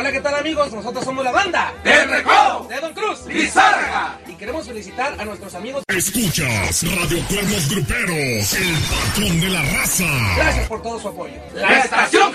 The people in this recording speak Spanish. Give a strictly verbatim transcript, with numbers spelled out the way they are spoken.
Hola, ¿qué tal, amigos? Nosotros somos la banda del Recodo de Don Cruz Lizárraga. Y queremos felicitar a nuestros amigos. Escuchas Radio Cuernos Gruperos, el patrón de la raza. Gracias por todo su apoyo. La estación